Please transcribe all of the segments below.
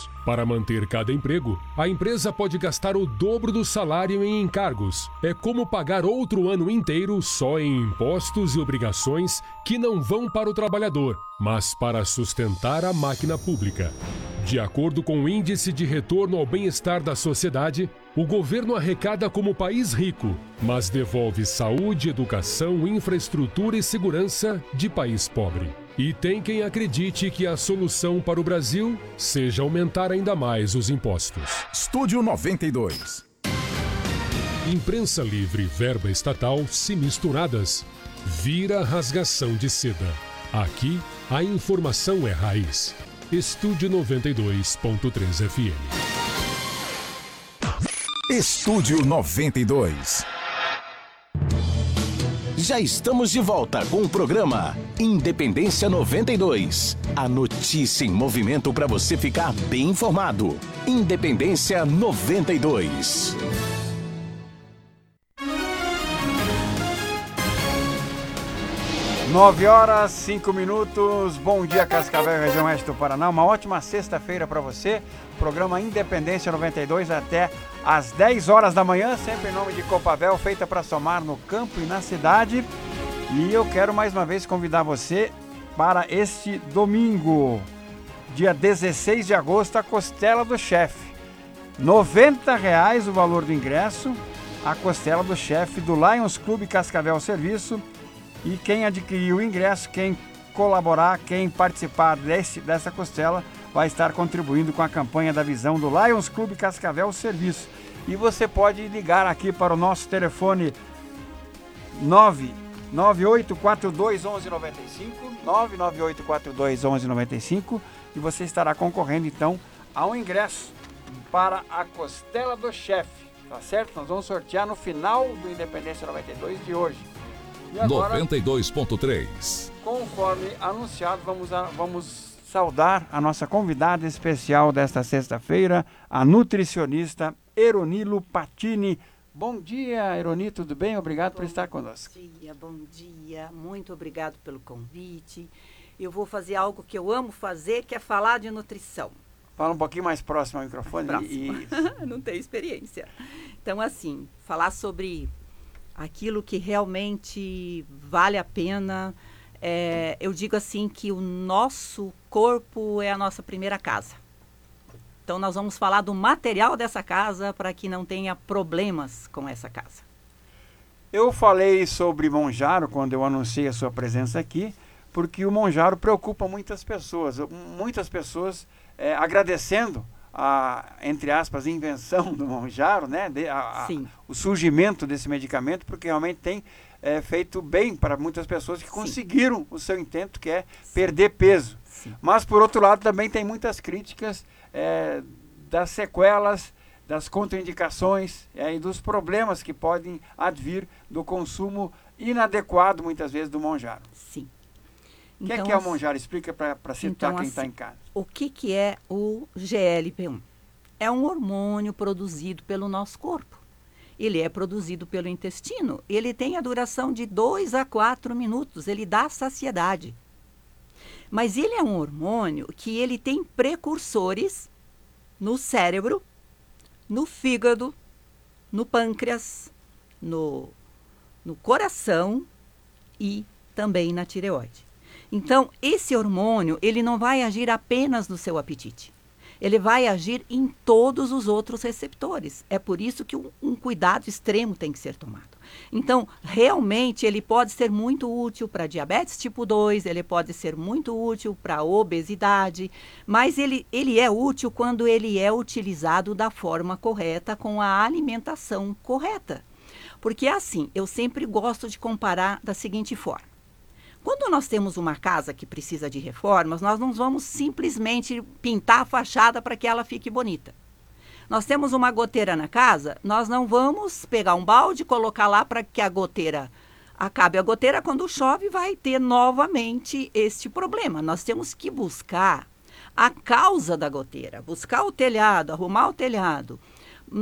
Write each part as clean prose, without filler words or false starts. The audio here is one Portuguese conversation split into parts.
anos. Para manter cada emprego, a empresa pode gastar o dobro do salário em encargos. É como pagar outro ano inteiro só em impostos e obrigações que não vão para o trabalhador, mas para sustentar a máquina pública. De acordo com o Índice de Retorno ao Bem-Estar da Sociedade, o governo arrecada como país rico, mas devolve saúde, educação, infraestrutura e segurança de país pobre. E tem quem acredite que a solução para o Brasil seja aumentar ainda mais os impostos. Estúdio 92. Imprensa livre e verba estatal, se misturadas, vira rasgação de seda. Aqui, a informação é raiz. Estúdio 92.3 FM. Estúdio 92. Já estamos de volta com o programa Independência 92. A notícia em movimento para você ficar bem informado. Independência 92. Nove horas, 5 minutos. Bom dia, Cascavel, região oeste do Paraná. Uma ótima sexta-feira para você. Programa Independência 92 até às 10 horas da manhã, sempre em nome de Copavel, feita para somar no campo e na cidade. E eu quero mais uma vez convidar você para este domingo, dia 16 de agosto, a Costela do Chefe. R$ 90,00 o valor do ingresso, a Costela do Chefe do Lions Clube Cascavel Serviço. E quem adquirir o ingresso, quem colaborar, quem participar dessa costela, vai estar contribuindo com a campanha da visão do Lions Clube Cascavel Serviço. E você pode ligar aqui para o nosso telefone 998421195 e você estará concorrendo então a um ingresso para a Costela do Chefe, tá certo? Nós vamos sortear no final do Independência 92 de hoje. E agora, 92.3. Conforme anunciado, vamos saudar a nossa convidada especial desta sexta-feira, a nutricionista Eronilo Patini. Bom dia, Eroni, tudo bem? Obrigado por estar conosco. Bom dia, muito obrigado pelo convite. Eu vou fazer algo que eu amo fazer, que é falar de nutrição. Fala um pouquinho mais próximo ao microfone. Não tenho experiência. Então, assim, falar sobre aquilo que realmente vale a pena. Eu digo assim que o nosso corpo é a nossa primeira casa. Então nós vamos falar do material dessa casa para que não tenha problemas com essa casa. Eu falei sobre Monjaro quando eu anunciei a sua presença aqui, porque o Monjaro preocupa muitas pessoas. Muitas pessoas agradecendo entre aspas, invenção do Monjaro, né? O surgimento desse medicamento, porque realmente tem feito bem para muitas pessoas que conseguiram o seu intento, que é perder peso. Sim. Mas, por outro lado, também tem muitas críticas das sequelas, das contraindicações e dos problemas que podem advir do consumo inadequado, muitas vezes, do Monjaro. Sim. O que é o Monjaro? Explica para citar quem está em casa. O que é o GLP-1? É um hormônio produzido pelo nosso corpo. Ele é produzido pelo intestino. Ele tem a duração de 2 a 4 minutos. Ele dá saciedade. Mas ele é um hormônio que ele tem precursores no cérebro, no fígado, no pâncreas, no coração e também na tireoide. Então, esse hormônio, ele não vai agir apenas no seu apetite. Ele vai agir em todos os outros receptores. É por isso que um cuidado extremo tem que ser tomado. Então, realmente, ele pode ser muito útil para diabetes tipo 2, ele pode ser muito útil para obesidade, mas ele é útil quando ele é utilizado da forma correta, com a alimentação correta. Porque, assim, eu sempre gosto de comparar da seguinte forma. Quando nós temos uma casa que precisa de reformas, nós não vamos simplesmente pintar a fachada para que ela fique bonita. Nós temos uma goteira na casa, nós não vamos pegar um balde, colocar lá para que a goteira acabe. A goteira, quando chove, vai ter novamente este problema. Nós temos que buscar a causa da goteira, buscar o telhado, arrumar o telhado.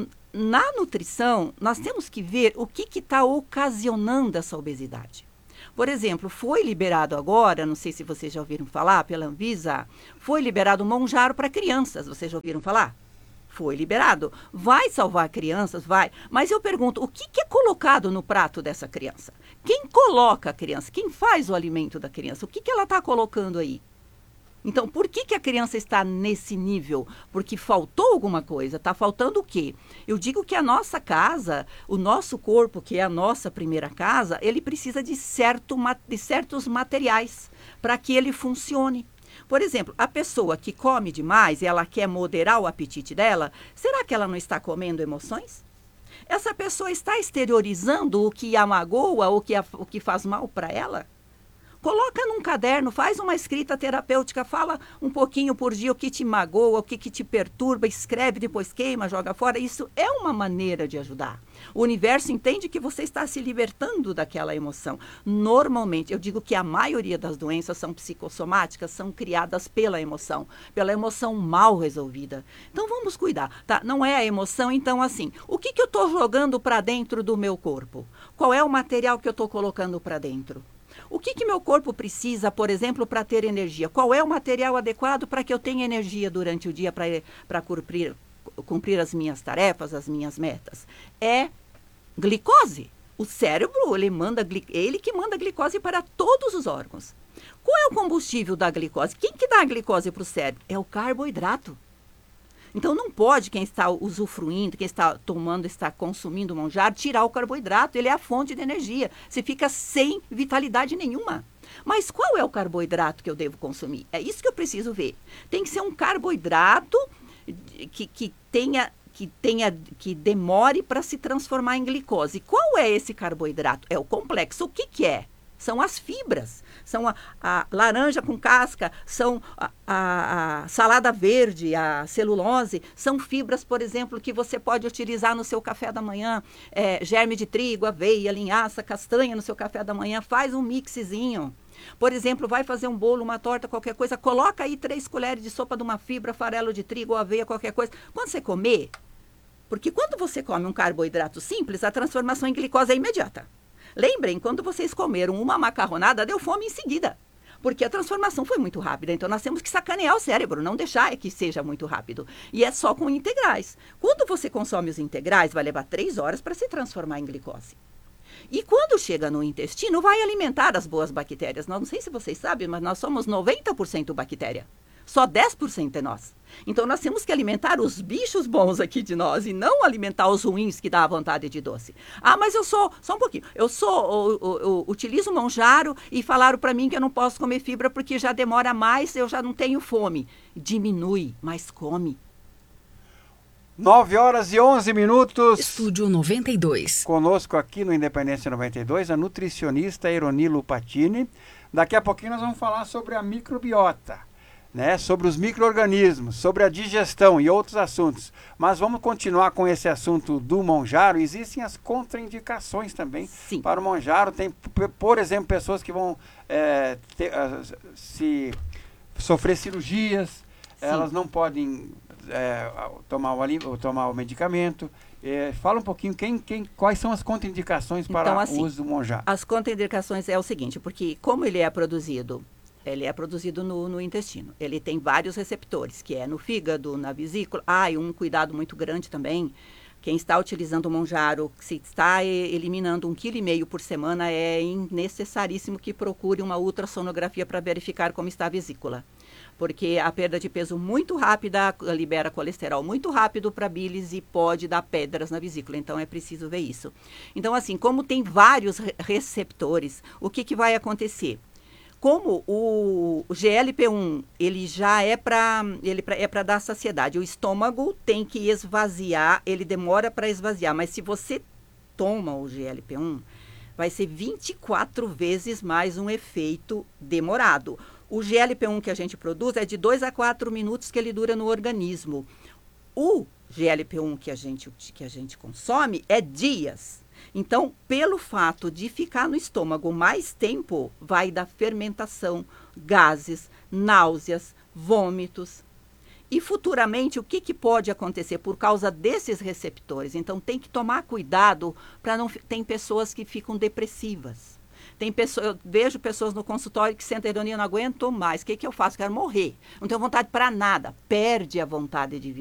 Na nutrição, nós temos que ver o que está ocasionando essa obesidade. Por exemplo, foi liberado agora, não sei se vocês já ouviram falar, pela Anvisa, foi liberado o Monjaro para crianças. Vocês já ouviram falar? Foi liberado. Vai salvar crianças? Vai. Mas eu pergunto, o que é colocado no prato dessa criança? Quem coloca a criança? Quem faz o alimento da criança? O que ela está colocando aí? Então, por que a criança está nesse nível? Porque faltou alguma coisa. Está faltando o quê? Eu digo que a nossa casa, o nosso corpo, que é a nossa primeira casa, ele precisa de certos materiais para que ele funcione. Por exemplo, a pessoa que come demais e ela quer moderar o apetite dela, será que ela não está comendo emoções? Essa pessoa está exteriorizando o que a magoa ou o que faz mal para ela? Coloca num caderno, faz uma escrita terapêutica, fala um pouquinho por dia o que te magoa, o que te perturba, escreve, depois queima, joga fora. Isso é uma maneira de ajudar. O universo entende que você está se libertando daquela emoção. Normalmente, eu digo que a maioria das doenças são psicossomáticas, são criadas pela emoção mal resolvida. Então, vamos cuidar, tá? Não é a emoção, então, assim, o que eu estou jogando para dentro do meu corpo? Qual é o material que eu estou colocando para dentro? O que meu corpo precisa, por exemplo, para ter energia? Qual é o material adequado para que eu tenha energia durante o dia para cumprir as minhas tarefas, as minhas metas? É glicose. O cérebro, ele que manda glicose para todos os órgãos. Qual é o combustível da glicose? Quem que dá a glicose para o cérebro? É o carboidrato. Então, não pode quem está usufruindo, quem está tomando, está consumindo o Monjaro, tirar o carboidrato. Ele é a fonte de energia. Você fica sem vitalidade nenhuma. Mas qual é o carboidrato que eu devo consumir? É isso que eu preciso ver. Tem que ser um carboidrato que demore para se transformar em glicose. Qual é esse carboidrato? É o complexo. O que é? São as fibras, são a laranja com casca, são a salada verde, a celulose, são fibras, por exemplo, que você pode utilizar no seu café da manhã, germe de trigo, aveia, linhaça, castanha no seu café da manhã, faz um mixzinho. Por exemplo, vai fazer um bolo, uma torta, qualquer coisa, coloca aí 3 colheres de sopa de uma fibra, farelo de trigo ou aveia, qualquer coisa. Quando você comer, porque quando você come um carboidrato simples, a transformação em glicose é imediata. Lembrem, quando vocês comeram uma macarronada, deu fome em seguida. Porque a transformação foi muito rápida. Então, nós temos que sacanear o cérebro, não deixar que seja muito rápido. E é só com integrais. Quando você consome os integrais, vai levar 3 horas para se transformar em glicose. E quando chega no intestino, vai alimentar as boas bactérias. Não sei se vocês sabem, mas nós somos 90% bactéria. Só 10% é nós. Então, nós temos que alimentar os bichos bons aqui de nós e não alimentar os ruins que dá a vontade de doce. Ah, mas eu só um pouquinho, eu utilizo o Monjaro e falaram para mim que eu não posso comer fibra porque já demora mais, eu já não tenho fome. Diminui, mas come. 9h11. Estúdio 92. Conosco aqui no Independência 92, a nutricionista Ironi Lupatini. Daqui a pouquinho nós vamos falar sobre a microbiota. Né, sobre os micro-organismos, sobre a digestão e outros assuntos. Mas vamos continuar com esse assunto do Monjaro. Existem as contraindicações também. Sim. Para o Monjaro. Tem, por exemplo, pessoas que vão sofrer cirurgias. Sim. Elas não podem tomar o medicamento. Fala um pouquinho quais são as contraindicações para então, assim, o uso do Monjaro. As contraindicações é o seguinte, porque como ele é produzido no intestino. Ele tem vários receptores, que é no fígado, na vesícula. E um cuidado muito grande também. Quem está utilizando o Monjaro, se está eliminando 1,5 kg por semana, é necessaríssimo que procure uma ultrassonografia para verificar como está a vesícula. Porque a perda de peso muito rápida libera colesterol muito rápido para a bilis e pode dar pedras na vesícula. Então, é preciso ver isso. Então, assim, como tem vários receptores, o que vai acontecer? Como o GLP-1, ele já é para dar saciedade. O estômago tem que esvaziar, ele demora para esvaziar. Mas se você toma o GLP-1, vai ser 24 vezes mais um efeito demorado. O GLP-1 que a gente produz é de 2 a 4 minutos que ele dura no organismo. O GLP-1 que a gente consome é dias. Então, pelo fato de ficar no estômago mais tempo, vai dar fermentação, gases, náuseas, vômitos. E futuramente, o que pode acontecer por causa desses receptores? Então, tem que tomar cuidado para não... Tem pessoas que ficam depressivas. Eu vejo pessoas no consultório que sentem ironia, não aguento mais. O que eu faço? Quero morrer. Não tenho vontade para nada. Perde a vontade de viver.